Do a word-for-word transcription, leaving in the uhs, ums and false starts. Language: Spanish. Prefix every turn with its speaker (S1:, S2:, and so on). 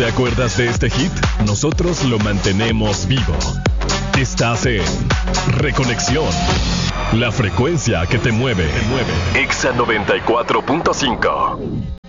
S1: te acuerdas de este hit? Nosotros lo mantenemos vivo. Estás en Reconexión. La frecuencia que te mueve. Te mueve. Exa noventa y cuatro punto cinco.